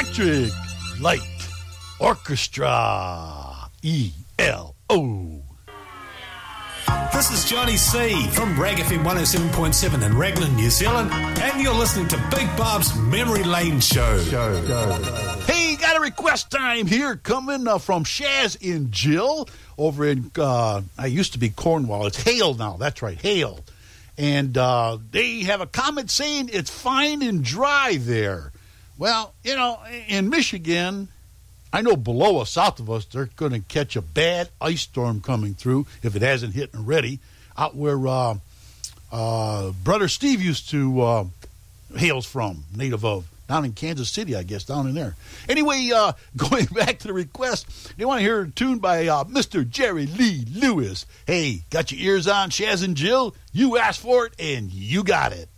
Electric Light Orchestra. ELO. This is Johnny C. from Rag FM 107.7 in Raglan, New Zealand, and you're listening to Big Bob's Memory Lane Show. Hey, got a request time here coming from Shaz and Jill over in, I used to be Cornwall. It's Hale now. That's right, Hale. And they have a comment saying it's fine and dry there. Well, you know, in Michigan, I know below us, south of us, they're going to catch a bad ice storm coming through if it hasn't hit already. Out where Brother Steve used to hails from, native of, down in Kansas City, I guess, down in there. Anyway, going back to the request, you want to hear a tune by Mr. Jerry Lee Lewis. Hey, got your ears on, Shaz and Jill? You asked for it, and you got it.